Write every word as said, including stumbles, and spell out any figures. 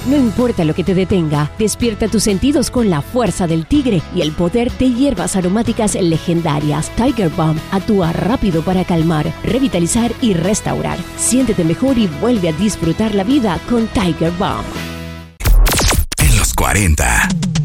No importa lo que te detenga, despierta tus sentidos con la fuerza del tigre y el poder de hierbas aromáticas legendarias. Tiger Balm actúa rápido para calmar, revitalizar y restaurar. Siéntete mejor y vuelve a disfrutar la vida con Tiger Balm. En los cuarenta.